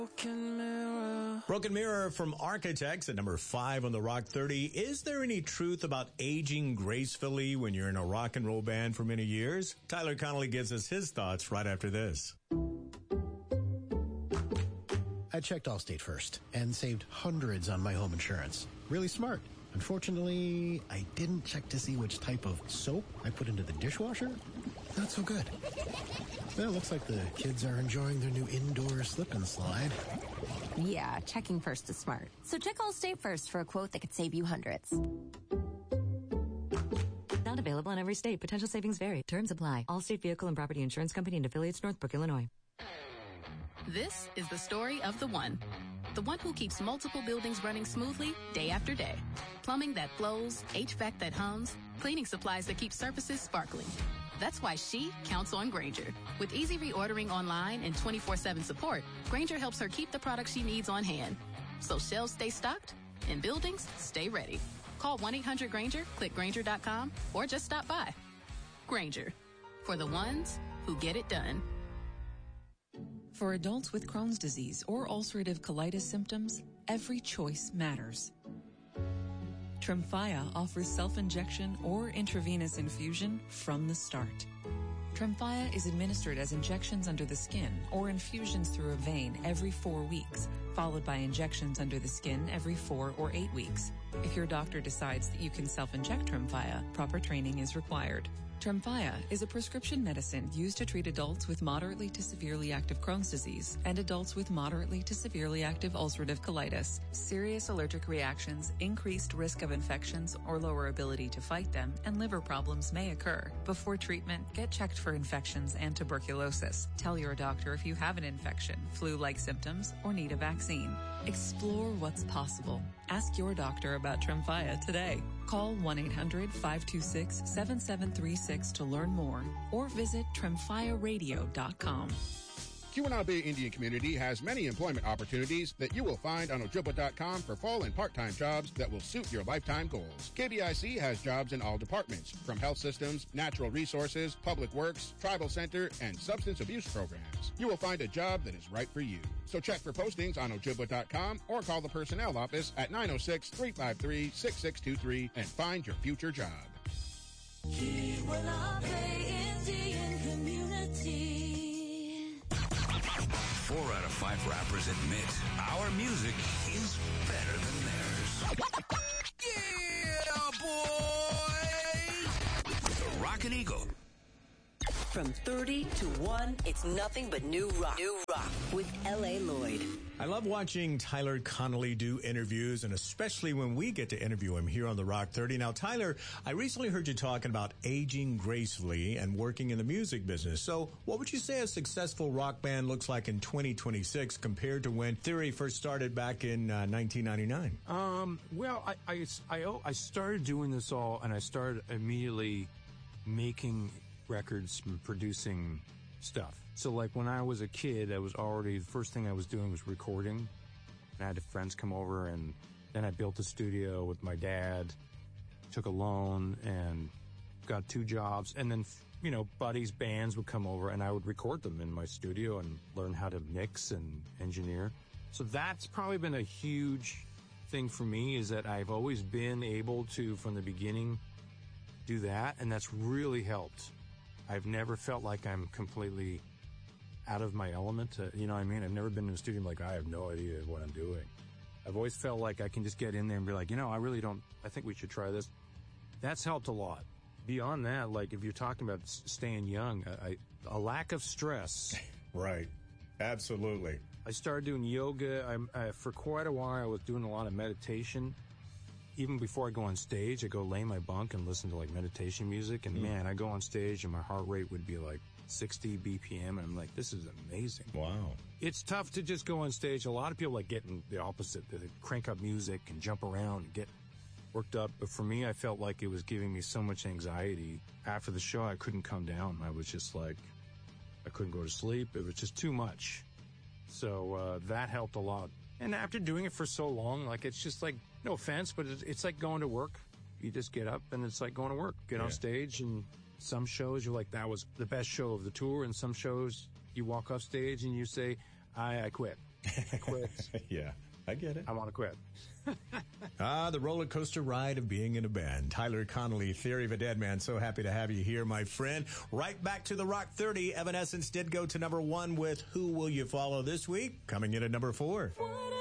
Broken Mirror from Architects at number 5 on the Rock 30. Is there any truth about aging gracefully when you're in a rock and roll band for many years? Tyler Connolly gives us his thoughts right after this. I checked Allstate first and saved hundreds on my home insurance. Really smart. Unfortunately, I didn't check to see which type of soap I put into the dishwasher. Not so good. Well, it looks like the kids are enjoying their new indoor slip and slide. Yeah, checking first is smart. So check Allstate first for a quote that could save you hundreds. Not available in every state. Potential savings vary. Terms apply. Allstate Vehicle and Property Insurance Company and affiliates, Northbrook, Illinois. This is the story of the one who keeps multiple buildings running smoothly day after day. Plumbing that flows, HVAC that hums, cleaning supplies that keep surfaces sparkling. That's why she counts on Grainger. With easy reordering online and 24/7 support, Grainger helps her keep the products she needs on hand. So shelves stay stocked and buildings stay ready. Call 1-800-GRAINGER, click Grainger.com, or just stop by. Grainger, for the ones who get it done. For adults with Crohn's disease or ulcerative colitis symptoms, every choice matters. Tremfya offers self-injection or intravenous infusion from the start. Tremfya is administered as injections under the skin or infusions through a vein every 4 weeks, followed by injections under the skin every 4 or 8 weeks. If your doctor decides that you can self-inject Tremfya, proper training is required. Tremfya is a prescription medicine used to treat adults with moderately to severely active Crohn's disease and adults with moderately to severely active ulcerative colitis. Serious allergic reactions, increased risk of infections or lower ability to fight them, and liver problems may occur. Before treatment, get checked for infections and tuberculosis. Tell your doctor if you have an infection, flu-like symptoms, or need a vaccine. Explore what's possible. Ask your doctor about Tremfya today. Call 1-800-526-7736 to learn more or visit tremfyaradio.com. Keweenaw Bay Indian Community has many employment opportunities that you will find on Ojibwa.com for full and part-time jobs that will suit your lifetime goals. KBIC has jobs in all departments, from health systems, natural resources, public works, tribal center, and substance abuse programs. You will find a job that is right for you. So check for postings on Ojibwa.com or call the personnel office at 906-353-6623 and find your future job. Keweenaw Bay Indian Community. 4 out of 5 rappers admit our music is better than theirs. Yeah, boy! The Rockin' Eagle. From 30 to 1, it's nothing but new rock. New rock with L.A. Lloyd. I love watching Tyler Connolly do interviews, and especially when we get to interview him here on the Rock 30. Now, Tyler, I recently heard you talking about aging gracefully and working in the music business. So what would you say a successful rock band looks like in 2026 compared to when Theory first started back in 1999? Well, I started doing this all, and I started immediately making records and producing stuff. So like when I was a kid, the first thing I was doing was recording. And I had friends come over, and then I built a studio with my dad, took a loan and got 2 jobs. And then, buddies, bands would come over and I would record them in my studio and learn how to mix and engineer. So that's probably been a huge thing for me, is that I've always been able to, from the beginning, do that. And that's really helped. I've never felt like I'm completely out of my element. You know what I mean? I've never been in a studio like, I have no idea what I'm doing. I've always felt like I can just get in there and be like, I think we should try this. That's helped a lot. Beyond that, like if you're talking about staying young, a lack of stress. Right. Absolutely. I started doing yoga. For quite a while, I was doing a lot of meditation. Even before I go on stage, I go lay in my bunk and listen to like meditation music. And man, I go on stage and my heart rate would be like 60 BPM. And I'm like, this is amazing. Wow. It's tough to just go on stage. A lot of people like getting the opposite. They crank up music and jump around and get worked up. But for me, I felt like it was giving me so much anxiety. After the show, I couldn't come down. I was just like, I couldn't go to sleep. It was just too much. So that helped a lot. And after doing it for so long, like it's just like, no offense, but it's like going to work. You just get up and it's like going to work. Get on stage, and some shows you're like, that was the best show of the tour. And some shows you walk off stage and you say, I quit. I quit. Yeah, I get it. I want to quit. The roller coaster ride of being in a band. Tyler Connolly, Theory of a Dead Man. So happy to have you here, my friend. Right back to the Rock 30. Evanescence did go to number 1 with Who Will You Follow this week? Coming in at number 4. What